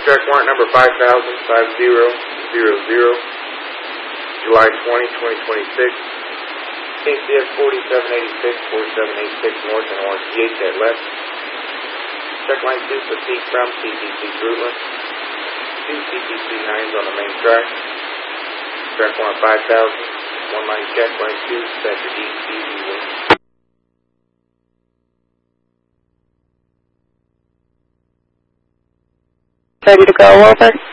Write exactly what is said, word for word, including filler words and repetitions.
track warrant number five thousand five zero zero zero, July twentieth, twenty twenty-six. K C S forty-seven eighty-six, forty-seven eighty-six north and Orange G H at left. Check line two proceed from C T C Fruitland. Two C T C nines on the main track. Track warrant five thousand. One line check, line two, sector D C one. Ready to go, over.